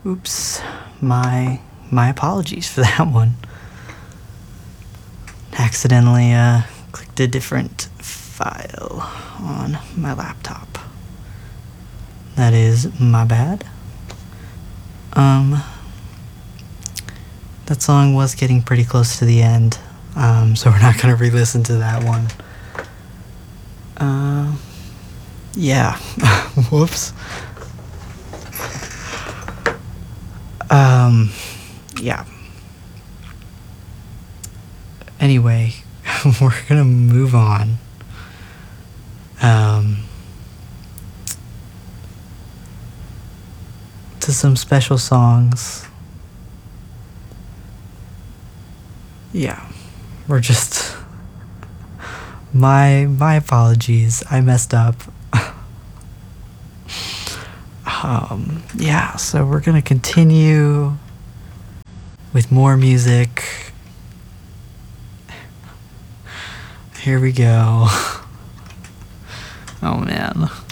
Oops, my apologies for that one. Accidentally clicked a different file on my laptop. That is my bad. That song was getting pretty close to the end, so we're not gonna re-listen to that one. Yeah. Whoops. Yeah. Anyway, we're gonna move on. To some special songs. Yeah. We're just... My apologies. I messed up. Yeah, so we're gonna continue with more music. Here we go. Oh man.